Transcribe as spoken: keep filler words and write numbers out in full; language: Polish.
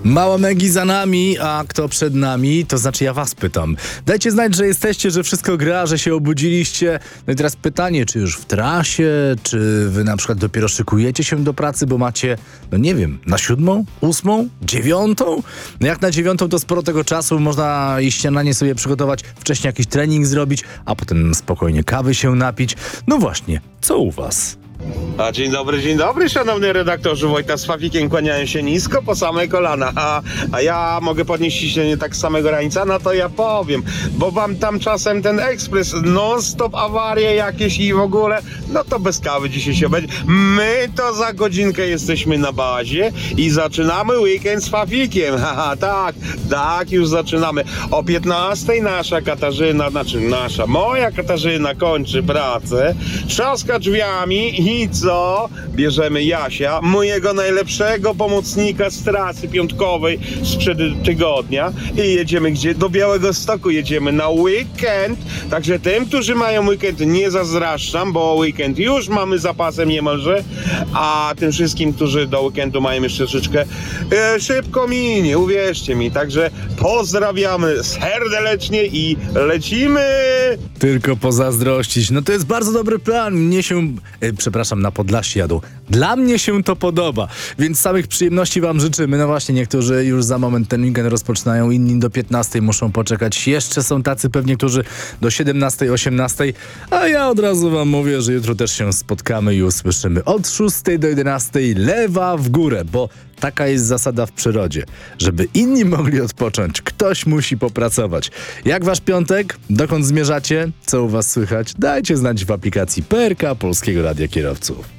Mała Megi za nami, a kto przed nami? To znaczy ja was pytam. Dajcie znać, że jesteście, że wszystko gra, że się obudziliście. No i teraz pytanie, czy już w trasie, czy wy na przykład dopiero szykujecie się do pracy, bo macie, no nie wiem, na siódmą, ósmą, dziewiątą? No jak na dziewiątą to sporo tego czasu, można i śniadanie sobie przygotować, wcześniej jakiś trening zrobić, a potem spokojnie kawy się napić. No właśnie, co u was? A dzień dobry, dzień dobry, szanowny redaktorze. Wojta z Fafikiem kłaniają się nisko po same kolana. A, a ja mogę podnieść ciśnienie tak z samego rańca? No to ja powiem, bo wam tam czasem ten ekspres non-stop awarie jakieś i w ogóle, no to bez kawy dzisiaj się będzie. My to za godzinkę jesteśmy na bazie i zaczynamy weekend z Fafikiem. Haha, tak, tak, już zaczynamy. O piętnastej nasza Katarzyna, znaczy nasza, moja Katarzyna kończy pracę, trzaska drzwiami i co? Bierzemy Jasia, mojego najlepszego pomocnika z trasy piątkowej sprzed tygodnia i jedziemy gdzie? Do Białegostoku jedziemy na weekend. Także tym, którzy mają weekend, nie zazdraszczam, bo weekend już mamy zapasem niemalże, a tym wszystkim, którzy do weekendu mają jeszcze troszeczkę, e, szybko minie, uwierzcie mi. Także pozdrawiamy serdecznie i lecimy! Tylko pozazdrościć. No to jest bardzo dobry plan. Mnie się, e, przepraszam, na Podlasie jadą. Dla mnie się to podoba, więc samych przyjemności wam życzymy. No właśnie, niektórzy już za moment ten weekend rozpoczynają, inni do piętnastej muszą poczekać. Jeszcze są tacy pewnie, którzy do siedemnastej, osiemnastej, a ja od razu wam mówię, że jutro też się spotkamy i usłyszymy od szóstej do jedenastej lewa w górę, bo taka jest zasada w przyrodzie. Żeby inni mogli odpocząć, ktoś musi popracować. Jak wasz piątek? Dokąd zmierzacie? Co u was słychać? Dajcie znać w aplikacji P R K Polskiego Radia Kierowców.